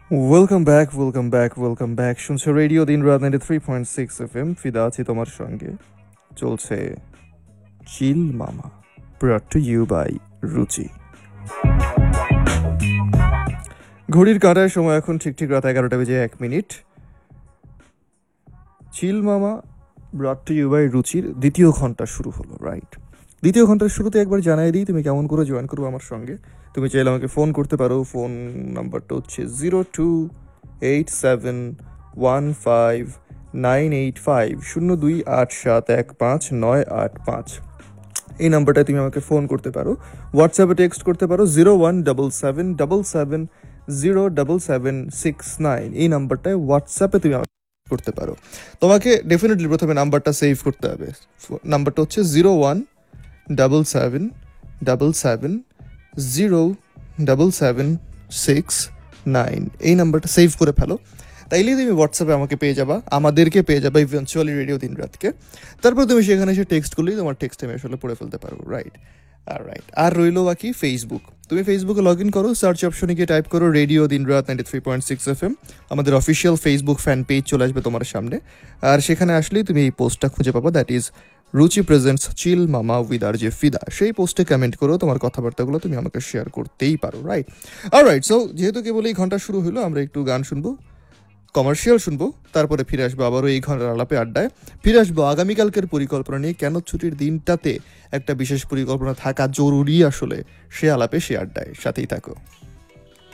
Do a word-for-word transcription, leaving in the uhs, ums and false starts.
Welcome back welcome back welcome back শুনছো radio দিন রাত ninety three point six F M ফিদা আছি তোমার সঙ্গে। চলছে চিল মামা, ব্রট টু ইউ বাই রুচি। ঘড়ির কাঁটায় সময় এখন ঠিক ঠিক রাত এগারোটা বেজে এক মিনিট। চিল মামা ব্রট টু ইউ বাই রুচির দ্বিতীয় ঘন্টা শুরু হলো, রাইট? দ্বিতীয় ঘন্টার শুরুতে একবার জানাই দিই তুমি কেমন করে জয়েন করবো আমার সঙ্গে। তুমি চাইলে আমাকে ফোন করতে পারো, ফোন নাম্বারটা হচ্ছে zero two eight seven one five nine eight five শূন্য দুই আট সাত এক পাঁচ নয় আট পাঁচ। এই নাম্বারটায় তুমি আমাকে ফোন করতে পারো। হোয়াটসঅ্যাপে টেক্সট করতে পারো zero one double seven double seven zero double seven six nine. এই নাম্বারটায় হোয়াটসঅ্যাপে তুমি আমাকে করতে পারো। তোমাকে ডেফিনেটলি প্রথমে নাম্বারটা সেভ করতে হবে। নাম্বারটা হচ্ছে zero one double seven double seven zero double seven six nine. এই নাম্বারটা সেভ করে ফেলো, তাইলেই তুমি হোয়াটসঅ্যাপে আমাকে পেয়ে যাবা, আমাদেরকে পেয়ে যাবা, ইভেনচুয়ালি রেডিও দিন রাতকে। তারপর তুমি সেখানে এসে টেক্সট করলেই তোমার টেক্সট আমি আসলে পড়ে ফেলতে পারবো, রাইট? আর রাইট আর রইলো বাকি ফেসবুক। তুমি ফেসবুকে লগ ইন করো, সার্চ অপশনে গিয়ে টাইপ করো রেডিও দিন রাত ninety three point six F M. আমাদের অফিসিয়াল ফেসবুক ফ্যান পেজ চলে আসবে তোমার সামনে, আর সেখানে আসলেই তুমি এই পোস্টটা খুঁজে পাবো, দ্যাট ইজ রুচি প্রেজেন্টস চিল মামা উইথ আর জে ফিদা। সেই পোস্টে কমেন্ট করো, তোমার কথাবার্তাগুলো তুমি আমাকে শেয়ার করতেই পারো, রাইট? আর রাইট সো যেহেতু কেবল এই ঘন্টা শুরু হলো, আমরা একটু গান শুনবো, কমার্শিয়াল শুনবো, তারপরে ফিরে আসবো আবারও এই ঘন্টার আলাপে আড্ডায়। ফিরে আসবো আগামীকালকের পরিকল্পনা নিয়ে, কেন ছুটির দিনটাতে একটা বিশেষ পরিকল্পনা থাকা জরুরি আসলে, সে আলাপে সে আড্ডায়। সাথেই থাকো।